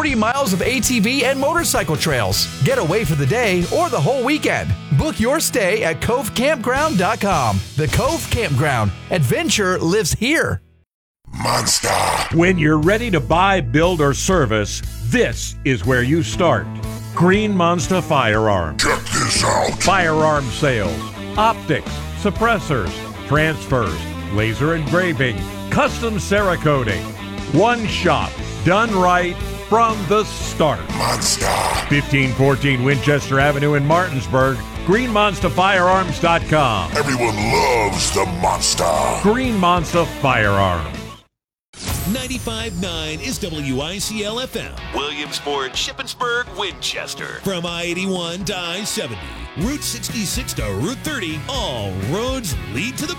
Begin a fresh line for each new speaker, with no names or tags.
40 miles of ATV and motorcycle trails. Get away for the day or the whole weekend. Book your stay at covecampground.com. The Cove Campground. Adventure lives here.
Monster.
When you're ready to buy, build, or service, this is where you start. Green Monster Firearms.
Check this out.
Firearm sales, optics, suppressors, transfers, laser engraving, custom Cerakoting. One shop, done right from the start.
Monster.
1514 Winchester Avenue in Martinsburg. GreenMonsterFirearms.com.
Everyone loves the monster.
Green Monster Firearms.
95.9 is WICL-FM. Williamsport, Shippensburg, Winchester. From I-81 to I-70, Route 66 to Route 30, all roads lead to the